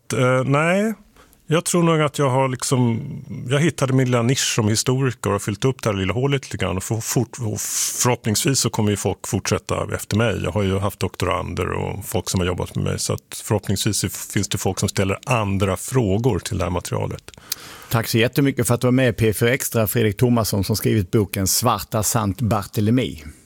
Nej. Jag tror nog att jag hittade min lilla nisch som historiker och fyllt upp det här lilla hålet lite grann. Och förhoppningsvis så kommer ju folk fortsätta efter mig. Jag har ju haft doktorander och folk som har jobbat med mig. Så att förhoppningsvis finns det folk som ställer andra frågor till det här materialet. Tack så jättemycket för att du var med i P4 Extra, Fredrik Thomasson, som skrivit boken Svarta Sant Barthélemy.